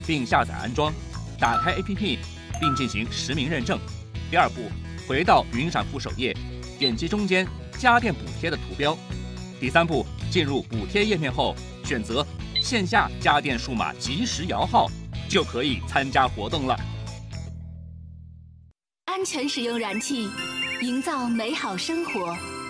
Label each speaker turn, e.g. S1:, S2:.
S1: 并下载安装，打开 APP 并进行实名认证。第二步，回到云闪付首页，点击中间家电补贴的图标。第三步，进入补贴页面后，选择线下家电数码即时摇号，就可以参加活动了。
S2: 安全使用燃气，营造美好生活。